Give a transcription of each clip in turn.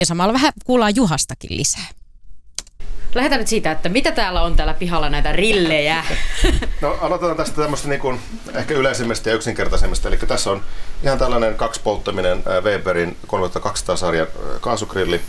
Ja samalla vähän kuullaan Juhastakin lisää. Lähdetään nyt siitä, että mitä täällä on täällä pihalla näitä rillejä. No aloitetaan tästä tämmöistä niin kuin ehkä yleisimmästä ja yksinkertaisemmasta. Eli tässä on ihan tällainen kaksipolttaminen Weberin 3200-sarjan kaasugrilli.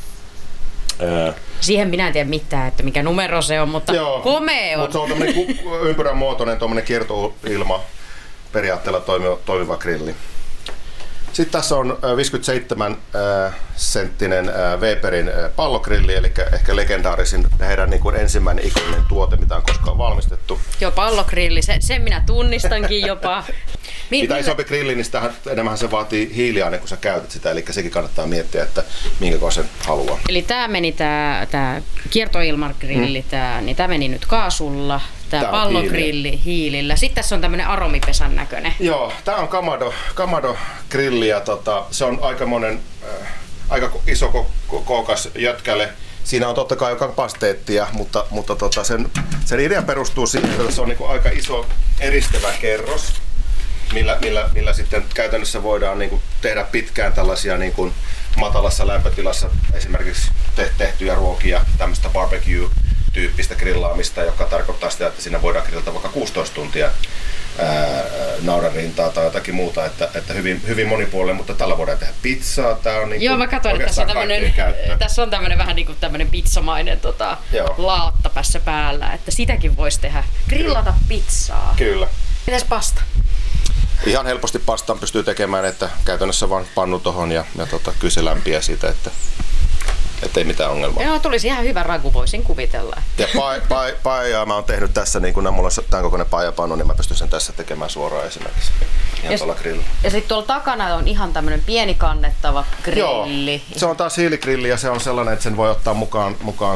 Siihen minä en tiedä mitään, että mikä numero se on, mutta komea on. Mutta se on tämmöinen ympyrän muotoinen kiertoilma periaatteella toimiva grilli. Sitten tässä on 57 senttinen Weberin pallogrilli, eli ehkä legendaarisin heidän niin kuin ensimmäinen ikoninen tuote, mitä on koskaan valmistettu. Joo, pallogrilli, sen minä tunnistankin jopa. Mitä isompi grilli, niin enemmän se vaatii hiiliä ennen kuin sä käytät sitä, eli sekin kannattaa miettiä, että minkä kokoisen haluaa. Eli tämä meni tämä kiertoilmagrilli, niin tämä meni nyt kaasulla. Tämä pallogrilli hiilillä. Sitten tässä on tämmöinen aromipesän näköinen. Joo, tämä on Kamado grilli ja se on aika iso kookas jötkälle. Siinä on totta kai kapasiteettia, mutta sen idea perustuu siihen, että se on niinku aika iso eristävä kerros, millä sitten käytännössä voidaan niinku tehdä pitkään tällaisia niinku matalassa lämpötilassa esimerkiksi tehtyjä ruokia, tämmöistä barbecue-tyyppistä grillaamista, joka tarkoittaa sitä, että siinä voidaan grillata vaikka 16 tuntia naudanrintaa tai jotakin muuta, että hyvin monipuolinen, mutta tällä voidaan tehdä pizzaa. Tää on niin. Joo, mä katsoin, että tässä on tämmöinen vähän niin kuin tämmöinen pizzamainen laatta päässä päällä, että sitäkin voisi tehdä, grillata pizzaa. Kyllä. Mitäs pasta? Ihan helposti pastan pystyy tekemään, että käytännössä vaan pannu tohon ja kyse lämpiä siitä, ettei mitään ongelmaa. Joo, tulisi ihan hyvä ragu, voisin kuvitella. Ja paijaa mä oon tehnyt tässä, niin kun mulla on tämän kokoinen paijapannu, niin mä pystyn sen tässä tekemään suoraan esimerkiksi. Ihan tuolla grillillä. Ja sitten tuolla takana on ihan tämmönen pieni kannettava grilli. Joo, se on taas hiiligrilli ja se on sellainen, että sen voi ottaa mukaan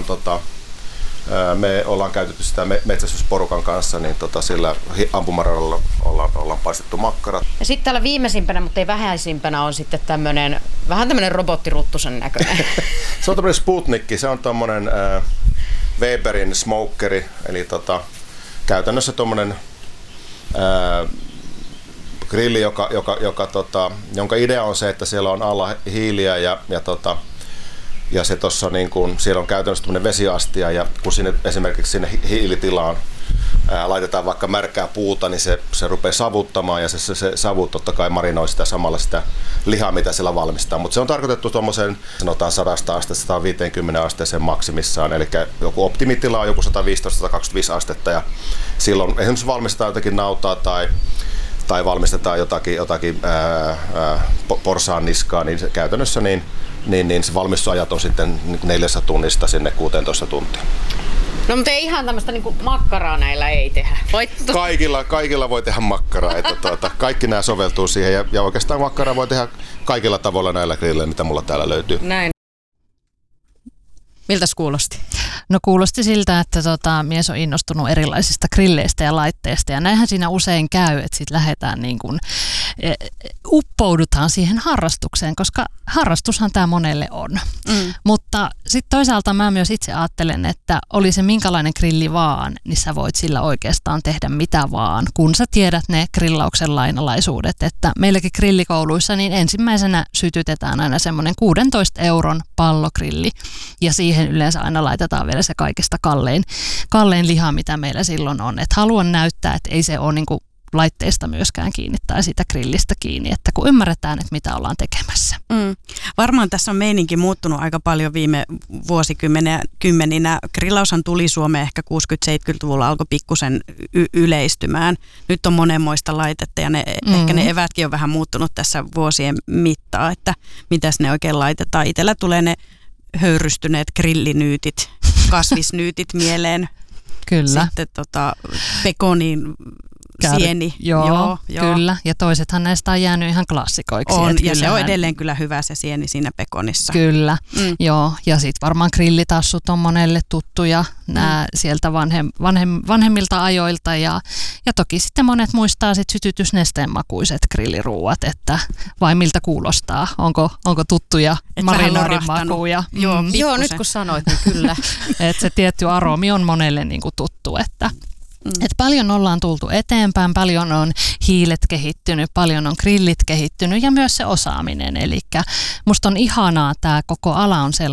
me ollaan käytetty sitä metsästysporukan kanssa, niin sillä ampumaradalla ollaan paistettu makkarat. Ja sitten täällä viimeisimpänä, mutta ei vähäisimpänä, on sitten vähän tämmönen robottiruttusen näköinen. Se on tämmönen Sputnikki, se on tommonen Weberin smokeri, eli käytännössä tommonen grilli, jonka idea on se, että siellä on alla hiiliä ja se tossa niin kun siellä on käytännössä tämmöinen vesiastia ja kun esimerkiksi sinne hiilitilaan laitetaan vaikka märkää puuta, niin se rupeaa savuttamaan ja se savu totta kai marinoi sitä samalla sitä lihaa, mitä siellä valmistaa. Mutta se on tarkoitettu tuommoiseen sanotaan 100 astetta 150 asteeseen maksimissaan, eli joku optimitila on joku 115-125 astetta ja silloin esimerkiksi valmistetaan jotakin nautaa tai valmistetaan jotakin porsaan niskaa, niin se käytännössä niin se valmistusajat on sitten 4 tunnista sinne 16 tuntia. No mutta ei ihan tämmöistä niinku makkaraa näillä ei tehdä. Kaikilla voi tehdä makkaraa, että kaikki nämä soveltuu siihen ja oikeastaan makkaraa voi tehdä kaikilla tavoilla näillä grilleillä, mitä mulla täällä löytyy. Näin. Miltäs kuulosti? No kuulosti siltä, että mies on innostunut erilaisista grilleistä ja laitteista ja näinhän siinä usein käy, että sitten lähdetään niin kuin uppoudutaan siihen harrastukseen, koska harrastushan tämä monelle on. Mutta sitten toisaalta mä myös itse ajattelen, että oli se minkälainen grilli vaan, niin sä voit sillä oikeastaan tehdä mitä vaan, kun sä tiedät ne grillauksen lainalaisuudet. Että meilläkin grillikouluissa niin ensimmäisenä sytytetään aina semmoinen 16 € pallogrilli ja siihen yleensä aina laitetaan vielä se kaikista kallein liha, mitä meillä silloin on. Et haluan näyttää, että ei se ole niinku laitteista myöskään kiinni tai siitä grillistä kiinni, että kun ymmärretään, että mitä ollaan tekemässä. Varmaan tässä on meininki muuttunut aika paljon viime vuosikymmeninä. Grillaushan tuli Suomeen ehkä 60-70-luvulla, alkoi pikkusen yleistymään. Nyt on monenmoista laitetta ja ehkä ne evätkin on vähän muuttunut tässä vuosien mittaan, että mitäs ne oikein laitetaan. Itsellä tulee ne höyrystyneet grillinyytit, kasvisnyytit mieleen. Kyllä. Sitten pekonin sieni. Joo, kyllä. Ja toisethan näistä on jäänyt ihan klassikoiksi. On, ja se on edelleen kyllä hyvä se sieni siinä pekonissa. Kyllä, joo. Ja sitten varmaan grillitassut on monelle tuttuja nämä sieltä vanhemmilta ajoilta. Ja toki sitten monet muistaa sit sytytysnesteen makuiset grilliruuat, että vai miltä kuulostaa? Onko tuttuja marinoidin makuja? Joo, nyt kun sanoit, niin kyllä. Että se tietty aromi on monelle niinku tuttu, että paljon ollaan tultu eteenpäin, paljon on hiilet kehittynyt, paljon on grillit kehittynyt ja myös se osaaminen. Eli musta on ihanaa, tämä koko ala on sellainen,